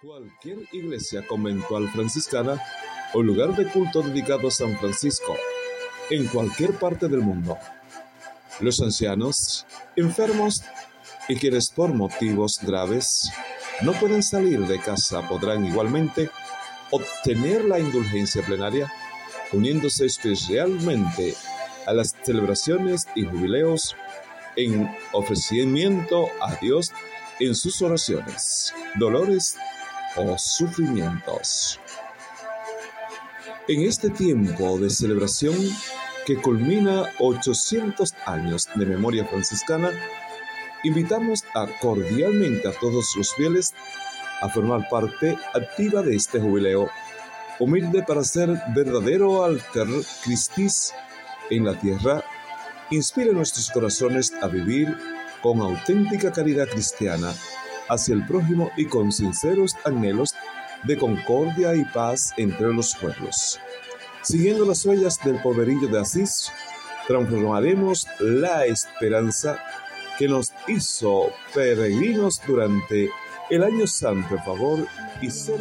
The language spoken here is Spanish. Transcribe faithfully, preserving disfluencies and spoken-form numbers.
Cualquier iglesia conventual franciscana o lugar de culto dedicado a San Francisco, en cualquier parte del mundo. Los ancianos, enfermos y quienes por motivos graves no pueden salir de casa podrán igualmente obtener la indulgencia plenaria, uniéndose especialmente a las celebraciones y jubileos en ofrecimiento a Dios en sus oraciones, dolores o sufrimientos. En este tiempo de celebración que culmina ochocientos años de memoria franciscana, invitamos a cordialmente a todos los fieles a formar parte activa de este jubileo, humilde para ser verdadero alter Christis en la tierra. Inspire nuestros corazones a vivir con auténtica caridad cristiana hacia el prójimo y con sinceros anhelos de concordia y paz entre los pueblos. Siguiendo las huellas del pobrerillo de Asís, transformaremos la esperanza que nos hizo peregrinos durante el año santo en favor y